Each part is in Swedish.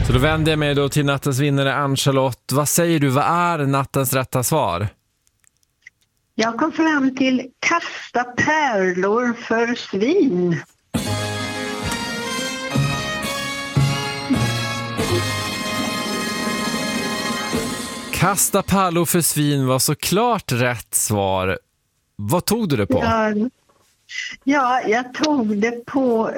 Så då vänder jag mig då till nattens vinnare Ann-Charlotte. Vad säger du, vad är nattens rätta svar? Jag kom fram till kasta pärlor för svin. Kasta pärlor för svin var såklart rätt svar. Vad tog du det på? Ja, jag tog det på...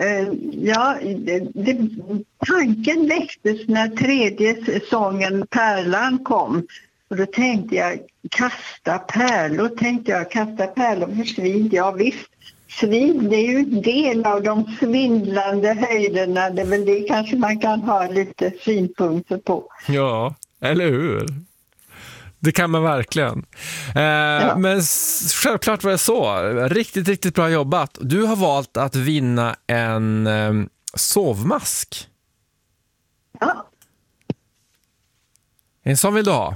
tanken väcktes när tredje säsongen Pärlan kom. Och då tänkte jag, kasta pärlor för svin. Ja visst, svin det är ju en del av de svindlande höjderna. Det är väl det kanske man kan ha lite synpunkter på. Ja, eller hur? Det kan man verkligen. Men självklart var det så. Riktigt, riktigt bra jobbat. Du har valt att vinna en sovmask. Ja. En sån vill du ha?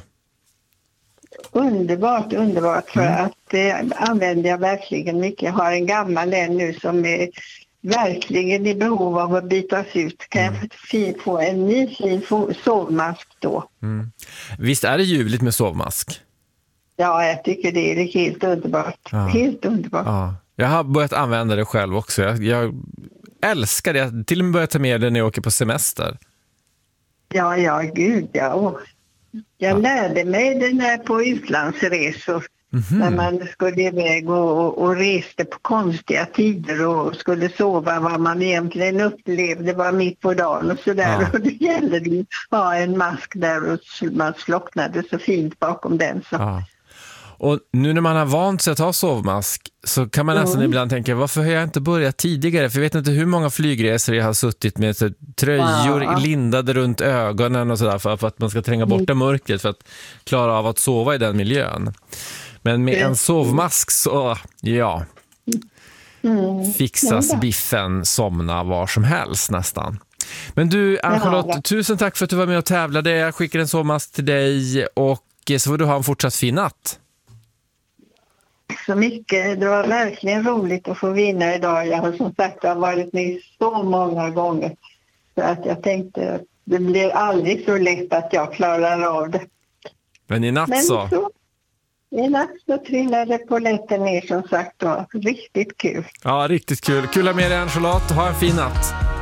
Underbart för att det använder jag verkligen mycket. Jag har en gammal en nu som är verkligen i behov av att bytas ut. Kan jag få en ny fin sovmask då? Mm. Visst är det ljuvligt med sovmask? Ja, jag tycker det är helt underbart. Ja. Helt underbart. Ja. Jag har börjat använda det själv också. Jag älskar det. Jag till och med börjar ta med det när jag åker på semester. Ja, gud ja. Jag lärde mig det när på utlandsresor. När man skulle iväg och reste på konstiga tider och skulle sova vad man egentligen upplevde var mitt på dagen och sådär. Ja. Och det gällde att ha en mask där och man slocknade så fint bakom den. Så. Ja. Och nu när man har vant sig att ha sovmask så kan man nästan ibland tänka, varför har jag inte börjat tidigare? För jag vet inte hur många flygresor jag har suttit med så, tröjor lindade runt ögonen och sådär för att man ska tränga bort det mörkret för att klara av att sova i den miljön. Men med en sovmask så, fixas biffen somna var som helst nästan. Men du, Ann-Charlotte, tusen tack för att du var med och tävlade. Jag skickar en sovmask till dig och så får du ha en fortsatt fin natt. Tack så mycket. Det var verkligen roligt att få vinna idag. Jag har som sagt varit med så många gånger. Så att jag tänkte att det blir aldrig så lätt att jag klarar av det. Men i natt så... I natt så trillade polletten ner som sagt. Riktigt kul. Ja, riktigt kul. Kul att ha med dig, Ann-Charlotte. Ha en fin natt.